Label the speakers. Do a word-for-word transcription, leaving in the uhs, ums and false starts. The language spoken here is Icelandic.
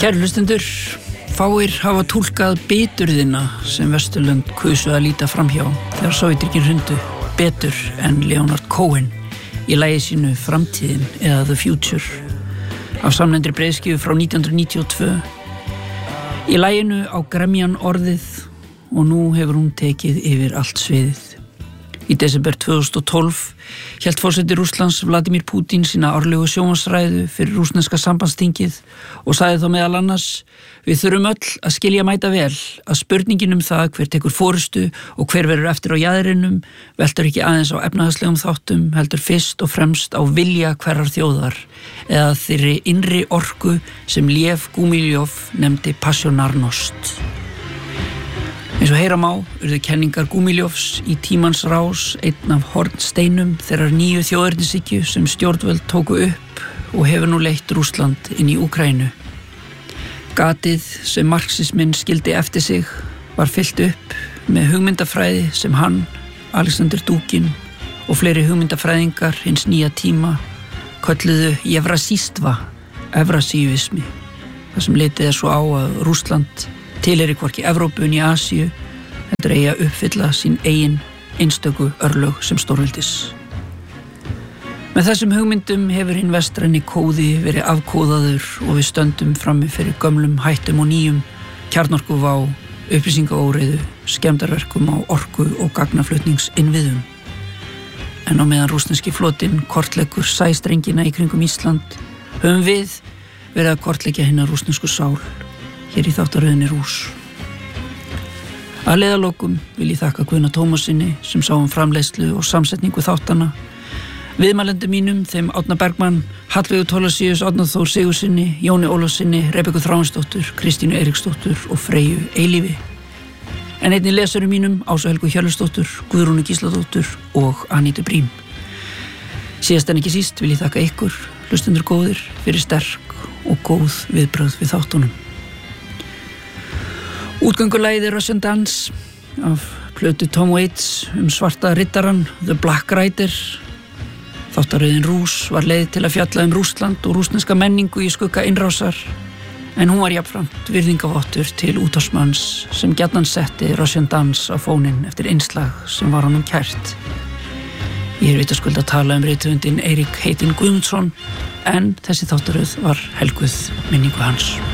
Speaker 1: Kæru hlustendur, fáir hafa túlkað biturðina sem Vesturlönd kusu að líta framhjá þegar Sovétríkin hrundu betur en Leonard Cohen í lagi sínu Framtíðin eða The Future af samnefndri breiðskífu frá nítján hundruð níutíu og tvö. Í laginu á gremjan orðið og nú hefur hún tekið yfir allt sviðið. Í desember tvö þúsund og tólf hélt forseti Rússlands Vladimir Putin sína árlegu sjónvarpsræðu fyrir rússneska sambandsþingið og sagði þá meðal annars: Við þurfum öll að skilja mæta vel að spurningin um það hver tekur forystu og hver verður eftir á jaðrinum veltur ekki aðeins á efnahagslegum þáttum, heldur fyrst og fremst á vilja hverrar þjóðar eða þeirri innri orku sem Lev Gumilyov nefndi passionarnost. Eins og heyra má urðu kenningar Gumilyovs í tímans rás einn af hornsteinum þeirrar nýju þjóðernishyggju sem stjórnvöld tóku upp og hefur nú leitt Rússland inn í Úkraínu. Gatið sem marxisminn skildi eftir sig var fyllt upp með hugmyndafræði sem hann, Alexander Dugin og fleiri hugmyndafræðingar hins nýja tíma kölluðu Evrasístva, evrasívismi, þar sem litið er svo á að Rússland tilheyri hvorki Evrópu né Asíu, heldur eigi að uppfylla sín eigin einstöku örlög sem stórveldis. Með þessum hugmyndum hefur hinn vestræni kóði verið afkóðaður og við stöndum frammi fyrir gömlum hættum og nýjum, kjarnorkuvá, upplýsingaóreiðu, skemmdarverkum á orku og gagnaflutningsinnviðum. En á meðan rússneski flotinn kortleggur sæstrengina í kringum Ísland, höfum við verið að kortleggja hinna rússnesku sál hér í þáttaröðinni Rúss. Að leiðarlokum vil ég þakka Guðna Tómasinni sem sá um framleiðslu og samsetningu þáttana, viðmælendum mínum, þeim Árna Bergmann, Hallveigu Thorlacius, Árna Þór Sigurðssyni, Jóni Ólafssyni, Rebekku Þráinsdóttur, Kristínu Eiríksdóttur og Freyju Eilífi. En einnig lesurum mínum Ásu Helgu Hjörleifsdóttur, Guðrúnu Gísladóttur og Anítu Brím. Síðast en ekki síst vil ég þakka ykkur, hlustendur góðir, fyrir sterk og góð viðbrögð við þáttunum. Útgöngulagið er Russian Dance af plötu Tom Waits um svarta riddarann The Black Rider. Þáttaröðin Rúss var leið til að fjalla um Rússland og rússneska menningu í skugga innrásar, en hún var jafnframt virðingavottur til útvarpsmanns sem gjarnan setti Russian Dance á fóninn eftir innslag sem var honum kært. Ég er vitaskuld að tala um rithöfundinn Eirík heitinn Guðmundsson, en þessi þáttaröð var helguð minningu hans.